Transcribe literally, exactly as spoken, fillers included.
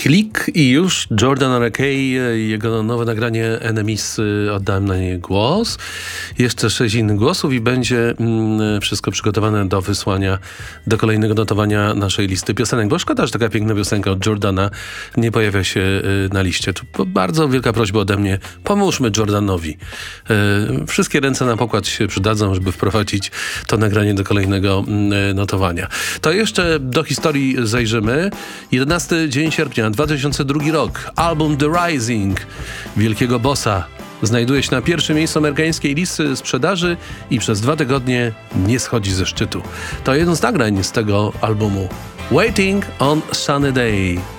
Klik i już Jordan R K i jego nowe nagranie Enemies, oddałem na nie głos. Jeszcze sześć innych głosów i będzie mm, wszystko przygotowane do wysłania, do kolejnego notowania naszej listy piosenek. Bo szkoda, że taka piękna piosenka od Jordana nie pojawia się y, na liście. To bardzo wielka prośba ode mnie. Pomóżmy Jordanowi. Y, wszystkie ręce na pokład się przydadzą, żeby wprowadzić to nagranie do kolejnego y, notowania. To jeszcze do historii zajrzymy. jedenasty dzień sierpnia dwa tysiące drugi rok. Album The Rising Wielkiego Bossa znajduje się na pierwszym miejscu amerykańskiej listy sprzedaży i przez dwa tygodnie nie schodzi ze szczytu. To jeden z nagrań z tego albumu. Waiting on Sunny Day.